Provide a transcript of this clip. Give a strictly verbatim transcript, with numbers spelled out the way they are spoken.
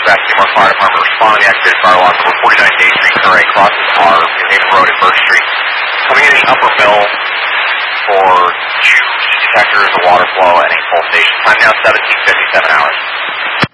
Westcraft, Seymour Fire Department responding to the activated fire alarm number forty-nine Day Street, Curray, crosses R, New Haven Road and Birch Street. Coming in the upper mill for two detectors, a water flow, and a full station. Time now seventeen fifty-seven hours.